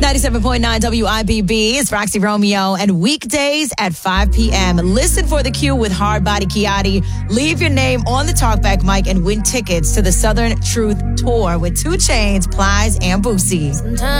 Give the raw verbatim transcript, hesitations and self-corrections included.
ninety-seven point nine W I B B is Roxy Romeo, and weekdays at five p.m. Listen for the Q with Hardbody Kiati. Leave your name on the talkback mic and win tickets to the Southern Truth Tour with two Chainz, Plies, and Boosie.